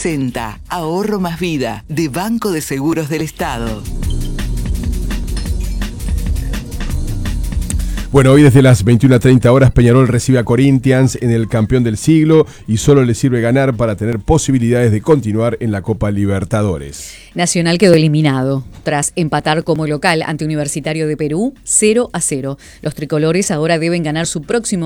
presenta Ahorro más Vida de Banco de Seguros del Estado. Bueno, hoy desde las 21:30 horas Peñarol recibe a Corinthians en el campeón del siglo y solo le sirve ganar para tener posibilidades de continuar en la Copa Libertadores. Nacional quedó eliminado tras empatar como local ante Universitario de Perú 0-0. Los tricolores ahora deben ganar su próximo